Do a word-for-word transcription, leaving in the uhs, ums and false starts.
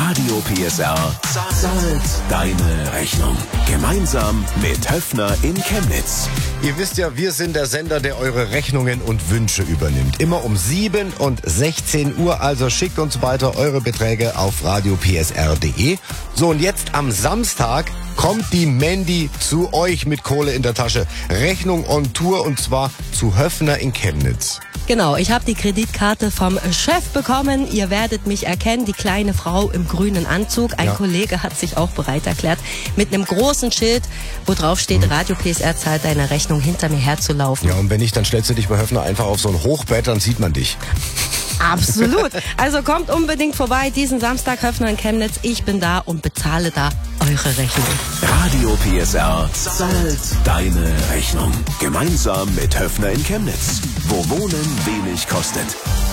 Radio P S R zahlt deine Rechnung. Gemeinsam mit Höffner in Chemnitz. Ihr wisst ja, wir sind der Sender, der eure Rechnungen und Wünsche übernimmt. Immer um sieben und sechzehn Uhr, also schickt uns weiter eure Beträge auf radio p s r punkt d e. So, und jetzt am Samstag kommt die Mandy zu euch mit Kohle in der Tasche. Rechnung on Tour, und zwar zu Höffner in Chemnitz. Genau, ich habe die Kreditkarte vom Chef bekommen. Ihr werdet mich erkennen, die kleine Frau im grünen Anzug. Ein Ja. Kollege hat sich auch bereit erklärt, mit einem großen Schild, wo drauf steht, mhm. Radio P S R zahlt deine Rechnung, hinter mir herzulaufen. Ja, und wenn nicht, dann stellst du dich bei Höffner einfach auf so ein Hochbett, dann sieht man dich. Absolut. Also kommt unbedingt vorbei, diesen Samstag Höffner in Chemnitz. Ich bin da und bezahle da eure Rechnung. Radio P S R zahlt deine Rechnung. Gemeinsam mit Höffner in Chemnitz, wo Wohnen wenig kostet.